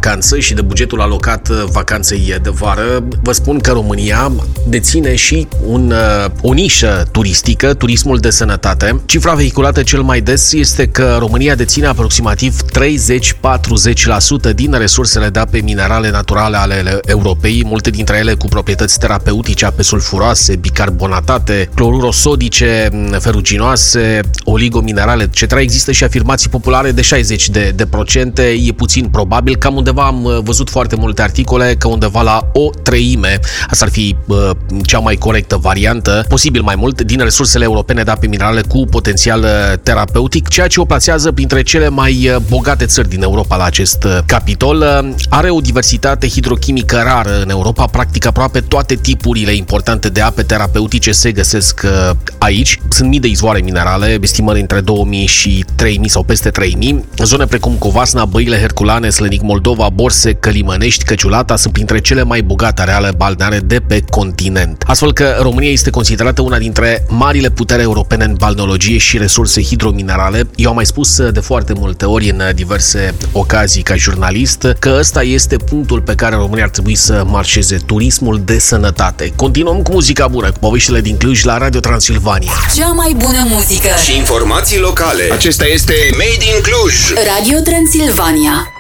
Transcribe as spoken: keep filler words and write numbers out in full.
vacanță și de bugetul alocat vacanței de vară, vă spun că România deține și un, o nișă turistică, turismul de sănătate. Cifra vehiculată cel mai des este că România deține aproximativ treizeci-patruzeci la sută din resursele de ape minerale naturale ale Europei, multe dintre ele cu proprietăți terapeutice, ape sulfuroase, bicarbonatate, clorurosodice, feruginoase, oligominerale, et cetera. Există și afirmații populare de șaizeci de, de procente, e puțin probabil, cam undeva am văzut foarte multe articole că undeva la o treime, asta ar fi uh, cea mai corectă variantă, posibil mai mult, din resursele europene de ape minerale cu potențial terapeutic, ceea ce o plasează printre cele mai bogate țări din Europa la acest capitol. Are o diversitate hidrochimică rară în Europa, practic aproape toate tipurile importante de ape terapeutice se găsesc aici. Sunt mii de izvoare minerale, estimări între două mii și trei mii sau peste trei mii. Zone precum Covasna, Băile Herculane, Slănic Moldova, Borse, Călimănești, Căciulata sunt printre cele mai bogate areale balneare de pe continent. Astfel că România este considerată una dintre marile puteri europene în balneologie și resurse hidrominerale. Eu am mai spus de foarte multe ori în diverse ocazii ca jurnalist că ăsta este punctul pe care România ar trebui să marșeze, turismul de sănătate. Continuăm cu muzica bună, cu poveștile din Cluj la Radio Transilvania. Cea mai bună muzică și informații locale. Acesta este Made in Cluj. Radio Transilvania.